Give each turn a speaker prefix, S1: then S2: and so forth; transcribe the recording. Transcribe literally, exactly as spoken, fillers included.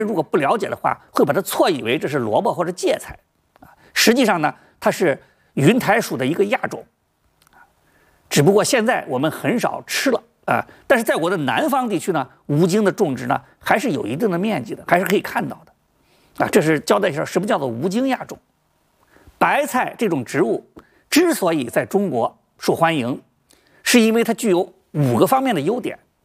S1: 如果不了解的话，会把它错以为这是萝卜或者芥菜啊。实际上呢，它是云台属的一个亚种，只不过现在我们很少吃了啊。但是在我的南方地区呢，吴京的种植呢还是有一定的面积的，还是可以看到的啊。这是交代一下什么叫做吴京亚种。白菜这种植物之所以在中国受欢迎，是因为它具有五个方面的优点。